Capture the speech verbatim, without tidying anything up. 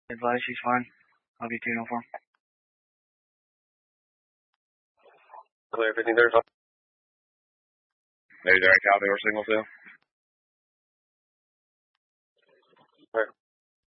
Advice, she's fine. I'll be two no four. Clear fifteen thirty. Maybe they're at Cal, they were signal too. Right.